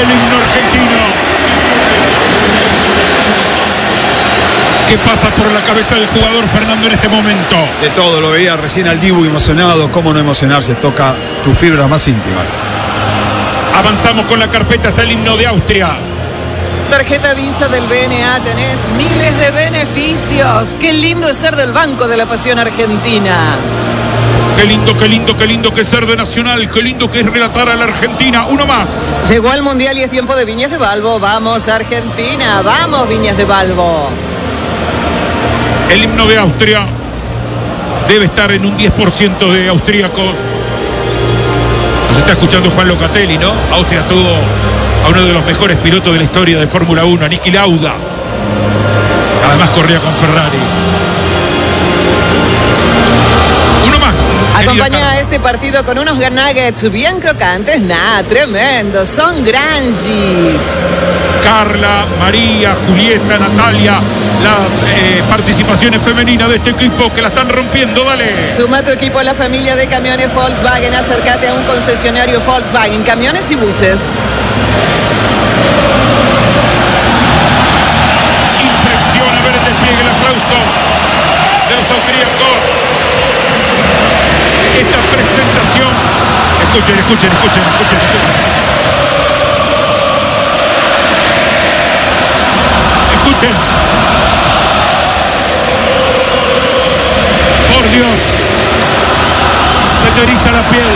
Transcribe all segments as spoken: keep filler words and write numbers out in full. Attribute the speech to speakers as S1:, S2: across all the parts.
S1: el himno argentino. ¿Qué pasa por la cabeza del jugador, Fernando, en este momento?
S2: De todo, lo veía recién al Dibu emocionado. ¿Cómo no emocionarse? Toca tus fibras más íntimas.
S1: Avanzamos con la carpeta hasta el himno de Austria.
S3: Tarjeta Visa del B N A, tenés miles de beneficios. Qué lindo es ser del Banco de la Pasión Argentina.
S1: Qué lindo, qué lindo, qué lindo que es ser de Nacional. Qué lindo que es relatar a la Argentina. Uno más.
S3: Llegó al Mundial y es tiempo de Viñas de Balbo. Vamos Argentina, vamos Viñas de Balbo.
S1: El himno de Austria debe estar en un diez por ciento de austríacos. Nos está escuchando Juan Locatelli, ¿no? Austria tuvo a uno de los mejores pilotos de la historia de Fórmula uno, a Niki Lauda. Además corría con Ferrari. Uno más.
S3: Acompaña a este partido con unos nuggets bien crocantes. Nah, tremendo. Son granjis.
S1: Carla, María, Julieta, Natalia, las eh, participaciones femeninas de este equipo que la están rompiendo, dale.
S3: Suma tu equipo a la familia de camiones Volkswagen. Acércate a un concesionario Volkswagen, camiones y buses.
S1: Impresiona ver el despliegue, el aplauso de los austríacos. Esta presentación. Escuchen, escuchen, escuchen, escuchen, escuchen. Escuchen. Por Dios. Se te eriza la piel.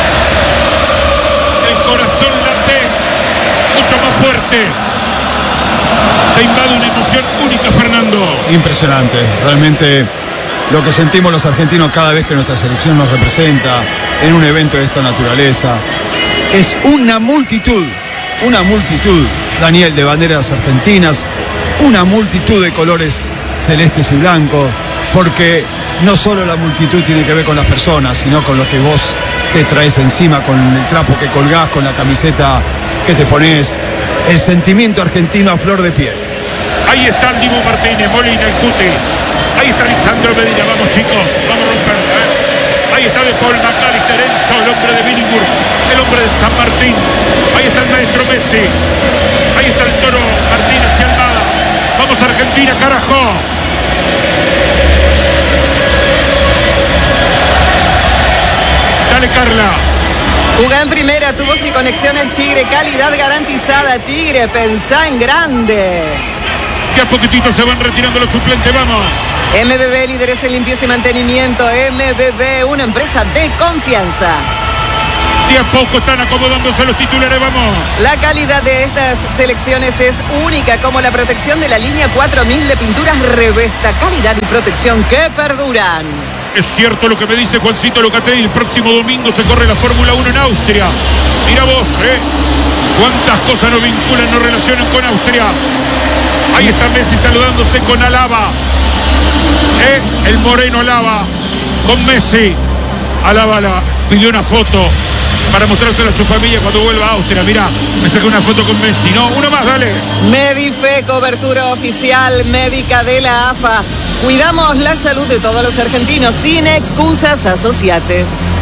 S1: El corazón late mucho más fuerte. Te invade una emoción única, Fernando.
S2: Impresionante. Realmente lo que sentimos los argentinos cada vez que nuestra selección nos representa en un evento de esta naturaleza. Es una multitud, una multitud, Daniel, de banderas argentinas. Una multitud de colores celestes y blancos, porque no solo la multitud tiene que ver con las personas, sino con lo que vos te traes encima, con el trapo que colgás, con la camiseta que te pones, el sentimiento argentino a flor de piel.
S1: Ahí está el Dibu Martínez, Molina, el Cuti. Ahí está Lisandro Medina, vamos chicos, vamos a romperlo, ¿eh? Ahí está De Paul McAllister, Enzo, el hombre de Billinghurst, el hombre de San Martín. Ahí está el maestro Messi. Ahí está el Toro Martínez y Almada. Vamos Argentina, carajo. Dale, Carla.
S3: Jugá en primera, tubos y conexiones Tigre, calidad garantizada. Tigre, pensá en grande.
S1: Que a poquitito se van retirando los suplentes, vamos.
S3: M B B, líderes en limpieza y mantenimiento. M B B, una empresa de confianza.
S1: De a poco están acomodándose los titulares, vamos.
S3: La calidad de estas selecciones es única, como la protección de la línea cuatro mil de pinturas Revesta. Calidad y protección que perduran.
S1: Es cierto lo que me dice Juancito Locatelli. El próximo domingo se corre la Fórmula uno en Austria. Mira vos, ¿eh? Cuántas cosas nos vinculan, nos relacionan con Austria. Ahí está Messi saludándose con Alaba. ¿Eh? El moreno Alaba con Messi. Alaba la, pidió una foto para mostrársela a su familia cuando vuelva a Austria. Mirá, me saqué una foto con Messi. No, uno más, dale.
S3: Medife, cobertura oficial médica de la A F A. Cuidamos la salud de todos los argentinos. Sin excusas, asociate.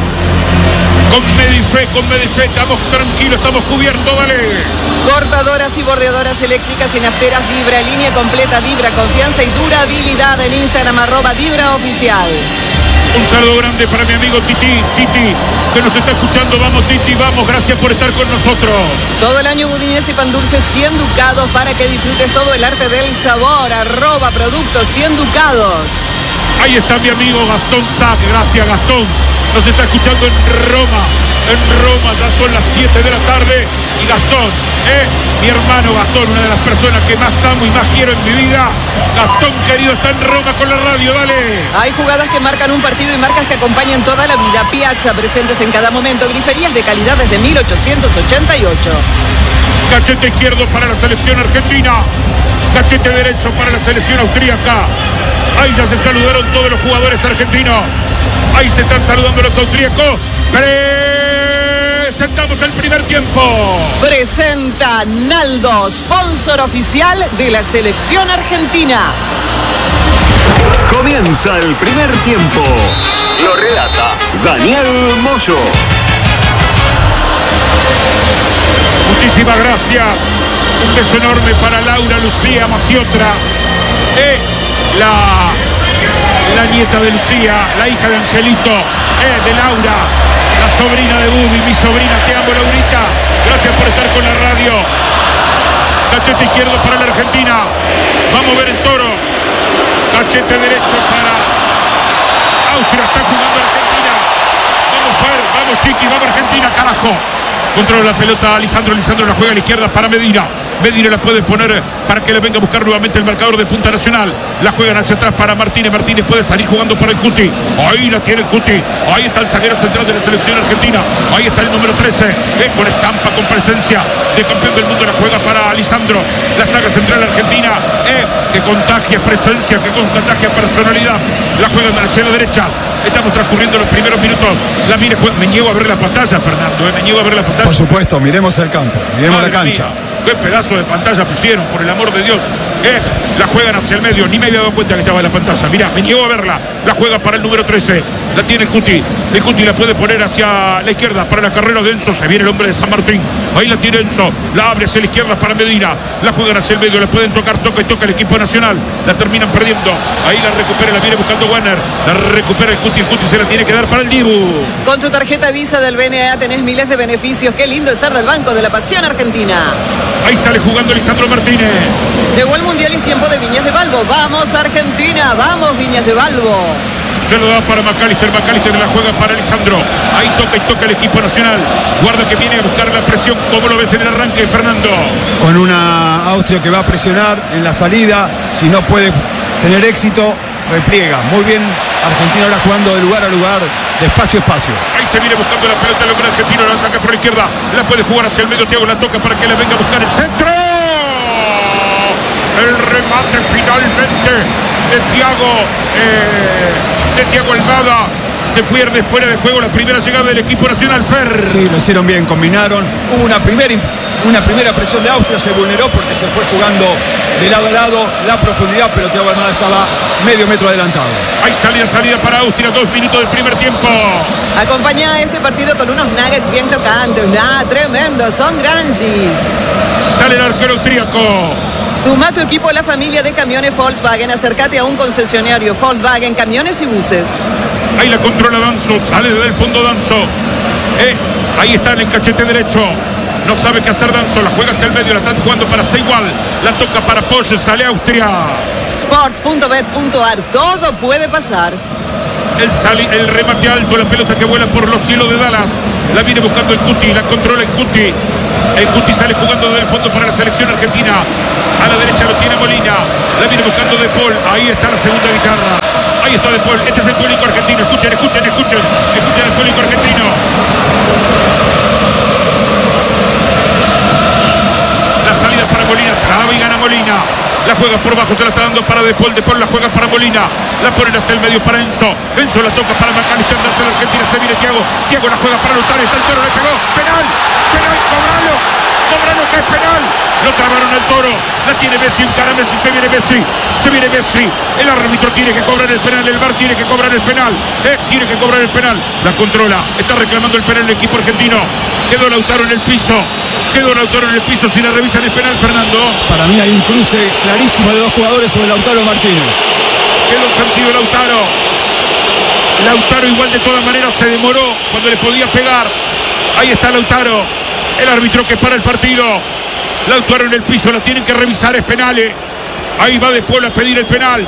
S1: Con Medife, con Medife, estamos tranquilos, estamos cubiertos, dale.
S3: Cortadoras y bordeadoras eléctricas y nafteras Vibra, línea completa Vibra, confianza y durabilidad en Instagram, arroba Vibra Oficial.
S1: Un saludo grande para mi amigo Titi, Titi, que nos está escuchando. Vamos Titi, vamos, gracias por estar con nosotros.
S3: Todo el año budinés y pan dulce cien ducados para que disfrutes todo el arte del sabor, arroba productos cien ducados.
S1: Ahí está mi amigo Gastón Sac, gracias Gastón. Nos está escuchando en Roma, en Roma, ya son las siete de la tarde. Y Gastón, ¿eh? mi hermano Gastón, una de las personas que más amo y más quiero en mi vida. Gastón querido está en Roma con la radio, dale.
S3: Hay jugadas que marcan un partido y marcas que acompañan toda la vida. Piazza, presentes en cada momento. Griferías de calidad desde mil ochocientos ochenta y ocho.
S1: Cachete izquierdo para la selección argentina. Cachete derecho para la selección austríaca. Ahí ya se saludaron todos los jugadores argentinos. Ahí se están saludando los austríacos. Presentamos el primer tiempo.
S3: Presenta Naldo, sponsor oficial de la selección argentina.
S4: Comienza el primer tiempo. Lo relata Daniel Moyo.
S1: Muchísimas Muchas gracias. Un beso enorme para Laura Lucía Maciotra, eh, la, la nieta de Lucía, la hija de Angelito, eh, de Laura, la sobrina de Bubi, mi sobrina, te amo, Laurita. Gracias por estar con la radio. Cachete izquierdo para la Argentina. Vamos a ver el toro. Cachete derecho para Austria. Está jugando Argentina. Vamos, Fer, vamos, Chiqui, vamos Argentina, carajo. Controla la pelota Lisandro, Lisandro la juega a la izquierda para Medina. Medina la puede poner para que le venga a buscar nuevamente el marcador de punta nacional. La juegan hacia atrás para Martínez. Martínez puede salir jugando para el Cuti. Ahí la tiene el Cuti. Ahí está el zaguero central de la selección argentina. Ahí está el número trece. Eh, con estampa, con presencia de campeón del mundo. La juega para Lisandro. La saga central argentina. Eh, que contagia presencia, que contagia personalidad. La juega hacia la derecha. Estamos transcurriendo los primeros minutos. La mire, me niego a ver la pantalla, Fernando. Eh, me niego a ver la pantalla.
S2: Por supuesto, miremos el campo, miremos Madre la cancha.
S1: Mía. Qué pedazo de pantalla pusieron, por el amor de Dios. Eh, la juegan hacia el medio, ni me había dado cuenta que estaba en la pantalla. Mirá, me niego a verla. La juega para el número trece. La tiene el Cuti. El Cuti la puede poner hacia la izquierda para la carrera de Enzo. Se viene el hombre de San Martín. Ahí la tiene Enzo. La abre hacia la izquierda para Medina. La juegan hacia el medio. La pueden tocar, toca y toca el equipo nacional. La terminan perdiendo. Ahí la recupera, la viene buscando Werner. La recupera el Cuti. El Cuti se la tiene que dar para el Dibu.
S3: Con tu tarjeta Visa del B N A tenés miles de beneficios. Qué lindo es ser del Banco de la Pasión Argentina.
S1: Ahí sale jugando Lisandro Martínez.
S3: Llegó el Mundial y es tiempo de Viñas de Balbo. Vamos Argentina, vamos Viñas de Balbo.
S1: Se lo da para McAllister, McAllister la juega para Lisandro. Ahí toca y toca el equipo nacional. Guarda que viene a buscar la presión. ¿Cómo lo ves en el arranque, Fernando?
S2: Con una Austria que va a presionar en la salida. Si no puede tener éxito, repliega. Muy bien Argentina ahora jugando de lugar a lugar, de espacio a espacio.
S1: Ahí se viene buscando la pelota el hombre argentino. La ataca por la izquierda. La puede jugar hacia el medio. Thiago la toca para que le venga a buscar el centro. El remate finalmente de Thiago eh, de Thiago Almada. Se pierde fuera de juego la primera llegada del equipo nacional. Fer.
S2: Sí, lo hicieron bien, combinaron. Hubo una primera, una primera presión de Austria, se vulneró porque se fue jugando de lado a lado la profundidad, pero Thiago Almada estaba medio metro adelantado.
S1: Hay salida, salida para Austria, dos minutos del primer tiempo.
S3: Acompaña este partido con unos nuggets bien crocantes. Nada, tremendo, son granjis.
S1: Sale el arquero austríaco.
S3: Suma tu equipo a la familia de camiones Volkswagen. Acércate a un concesionario Volkswagen, camiones y buses.
S1: Ahí la controla Danzo, sale desde el fondo Danzo. Eh, ahí está en el cachete derecho. No sabe qué hacer Danzo, la juega hacia el medio, la está jugando para Seigual. La toca para Polle, sale Austria.
S3: Sports punto bet punto ar, todo puede pasar.
S1: El, sali, el remate alto, la pelota que vuela por los cielos de Dallas. La viene buscando el Cuti, la controla el Cuti. El Cuti sale jugando desde el fondo para la selección argentina. A la derecha lo tiene Molina. La viene buscando De Paul. Ahí está la segunda guitarra. Ahí está De Paul. Este es el público argentino. Escuchen, escuchen, escuchen. Escuchen el público argentino. La salida para Molina. Traba y gana Molina. La juega por bajo, se la está dando para De Paul. De Paul la juega para Molina. La ponen hacia el medio para Enzo. Enzo la toca para McAllister. De la Argentina se viene Thiago. Thiago la juega para Lautaro. Está el toro, le pegó. Penal. Penal, cobralo. Cobralo que es penal. Lo trabaron al toro. La tiene Messi. Encara Messi. Se viene Messi. Se viene Messi. El árbitro tiene que cobrar el penal. El V A R tiene que cobrar el penal. Eh, tiene que cobrar el penal. La controla. Está reclamando el penal el equipo argentino. Quedó Lautaro en el piso. Quedó Lautaro en el piso. Si la revisan el penal, Fernando.
S2: Para mí hay un cruce clarísimo de dos jugadores sobre Lautaro Martínez.
S1: Quedó sentido Lautaro. Lautaro igual de todas maneras se demoró cuando le podía pegar. Ahí está Lautaro. El árbitro que para el partido. Lautaro en el piso. La tienen que revisar. Es penal. Ahí va De Paul a pedir el penal.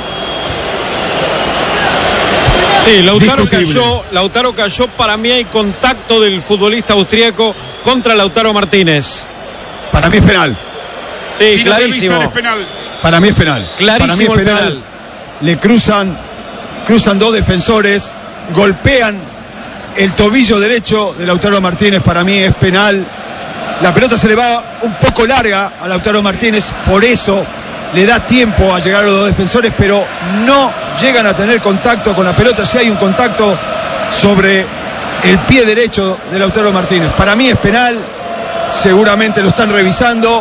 S5: Sí, Lautaro cayó, Lautaro cayó. Para mí hay contacto del futbolista austríaco contra Lautaro Martínez.
S2: Para mí es penal.
S5: Sí,
S1: si
S5: clarísimo.
S1: Es penal.
S2: Para mí es penal.
S5: Clarísimo.
S2: Para mí es penal. penal. Le cruzan, cruzan dos defensores, golpean el tobillo derecho de Lautaro Martínez. Para mí es penal. La pelota se le va un poco larga a Lautaro Martínez, por eso le da tiempo a llegar a los dos defensores, pero no llegan a tener contacto con la pelota. Si hay un contacto sobre el pie derecho de Lautaro Martínez. Para mí es penal, seguramente lo están revisando.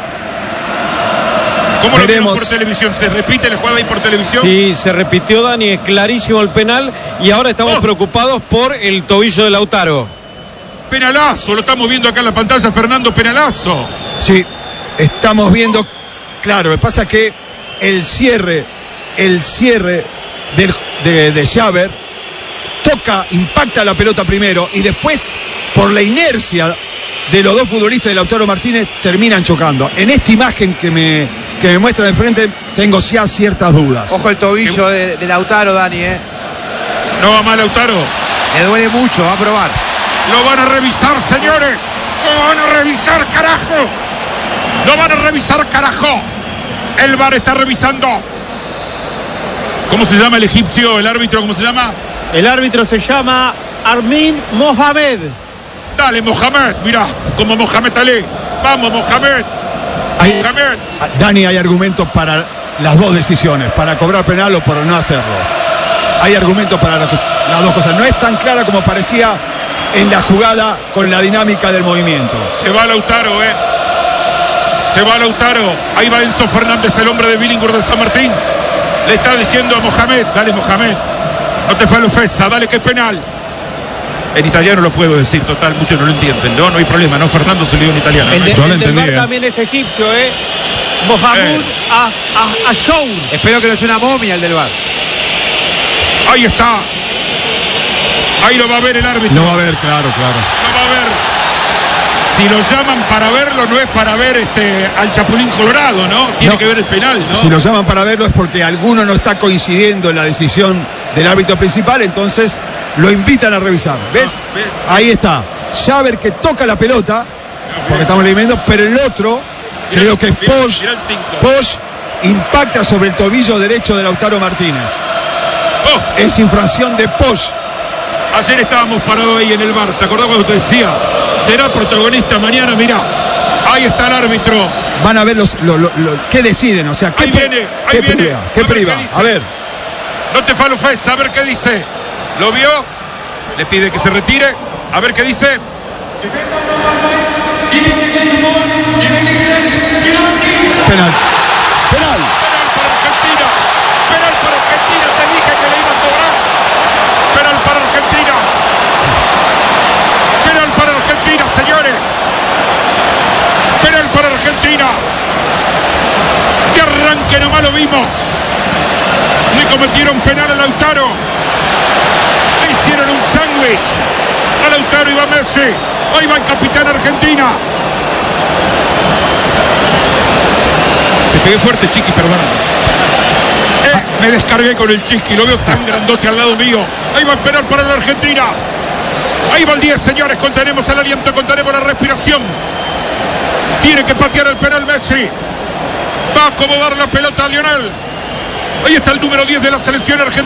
S1: ¿Cómo lo vieron por televisión? ¿Se repite la jugada ahí por televisión?
S5: Sí, se repitió, Dani, es clarísimo el penal y ahora estamos oh. preocupados por el tobillo de Lautaro.
S1: Penalazo, lo estamos viendo acá en la pantalla, Fernando, penalazo.
S2: Sí, estamos viendo, claro, lo que pasa es que el cierre, el cierre de, de, de Xaver toca, impacta la pelota primero y después, por la inercia de los dos futbolistas de Lautaro Martínez, terminan chocando. En esta imagen que me, que me muestra de frente, tengo ya ciertas dudas.
S6: Ojo el tobillo de, de Lautaro, Dani, ¿eh?
S1: No va mal Lautaro.
S6: Le duele mucho, va a probar.
S1: Lo van a revisar, señores. Lo van a revisar, carajo. Lo van a revisar, carajo. El V A R está revisando. ¿Cómo se llama el egipcio? ¿El árbitro cómo se llama?
S5: El árbitro se llama Armin Mohamed.
S1: Dale, Mohamed, mirá, como Mohamed Ali. Vamos, Mohamed.
S2: Hay,
S1: Mohamed.
S2: Dani, hay argumentos para las dos decisiones, para cobrar penal o por no hacerlos. Hay argumentos para las, las dos cosas. No es tan clara como parecía en la jugada con la dinámica del movimiento.
S1: Se va Lautaro, eh. Se va Lautaro. Ahí va Enzo Fernández, el hombre de Billinghurst de San Martín. Le está diciendo a Mohamed, dale Mohamed, no te fue ofensa, dale que es penal. En italiano lo puedo decir, total, muchos no lo entienden. No, no hay problema, no, Fernando se lo dijo en italiano.
S5: El, de,
S2: Yo lo
S5: el del
S2: entendí,
S5: V A R
S2: eh.
S5: también es egipcio, ¿eh? Mohamed
S1: Eh.
S5: a, a, a Show.
S6: Espero que no sea una momia el del V A R.
S1: Ahí está. Ahí lo va a ver el árbitro.
S2: No va a haber, claro, claro.
S1: No va a ver. Si lo llaman para verlo, no es para ver este al Chapulín Colorado, ¿no? Tiene
S2: No.
S1: que ver el penal, ¿no?
S2: Si lo llaman para verlo es porque alguno no está coincidiendo en la decisión del árbitro principal, entonces lo invitan a revisar. ¿Ves?
S1: Ah, ve.
S2: Ahí está. Xaver que toca la pelota, porque estamos leyendo, pero el otro,
S1: Mirá,
S2: creo que es
S1: mirá,
S2: Posch.
S1: mirá el cinco.
S2: Posch impacta sobre el tobillo derecho de Lautaro Martínez.
S1: Oh,
S2: Es infracción de Posch.
S1: ayer estábamos parados ahí en el bar. ¿Te acordás cuando te decía? Será protagonista mañana, mirá. Ahí está el árbitro.
S2: Van a ver los, lo, lo, lo- qué deciden, o sea, qué,
S1: Ahí
S2: pri-
S1: viene, ahí
S2: qué
S1: viene.
S2: priva,
S1: A
S2: qué
S1: ver
S2: priva.
S1: qué dice.
S2: A ver,
S1: No te falo ofensa, a ver qué dice. ¿Lo vio? Le pide que se retire. A ver qué dice.
S2: penal. Penal.
S1: Penal para Argentina. Penal para Argentina. Te dije que le iba a cobrar. Penal para Argentina. Penal para Argentina, señores. Penal para Argentina. Que arranque nomás lo vimos. Le cometieron penal a Lautaro. Le hicieron un sándwich. A Lautaro y va Messi. Ahí va el capitán Argentina. Te pegué fuerte, Chiqui, perdón. Eh, me descargué con el Chiqui, lo veo tan grandote al lado mío. Ahí va a esperar para la Argentina. Ahí va el diez, señores, contenemos el aliento, contenemos la respiración. Tiene que patear el penal Messi. Va a acomodar la pelota a Lionel. Ahí está el número diez de la selección argentina.